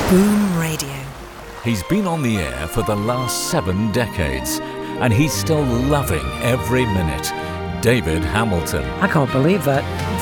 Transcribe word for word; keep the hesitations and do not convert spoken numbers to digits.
Boom Radio. He's been on the air for the last seven decades, and he's still loving every minute. David Hamilton. I can't believe that.